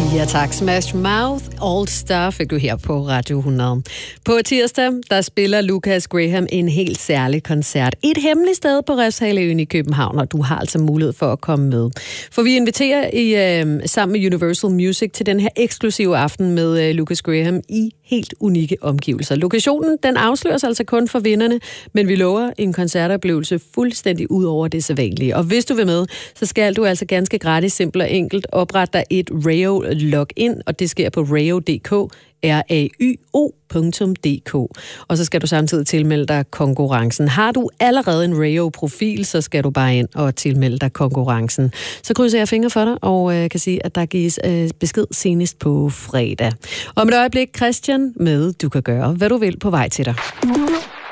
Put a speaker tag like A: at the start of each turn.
A: Ja tak, Smash Mouth, All Star fik du her på Radio 100. På tirsdag, der spiller Lucas Graham en helt særlig koncert. Et hemmeligt sted på Refshaleøen i København, og du har altså mulighed for at komme med. For vi inviterer sammen med Universal Music til den her eksklusive aften med Lucas Graham i helt unikke omgivelser. Lokationen, den afsløres altså kun for vinderne, men vi lover en koncertoplevelse fuldstændig ud over det sædvanlige. Og hvis du vil med, så skal du altså ganske gratis, simpelt og enkelt oprette dig et Rayo login, og det sker på rayo.dk, rayo.dk. Og så skal du samtidig tilmelde dig konkurrencen. Har du allerede en Rayo-profil, så skal du bare ind og tilmelde dig konkurrencen. Så krydser jeg fingre for dig, og kan sige, at der gives besked senest på fredag. Og om et øjeblik, Christian med Du kan gøre, hvad du vil på vej til dig.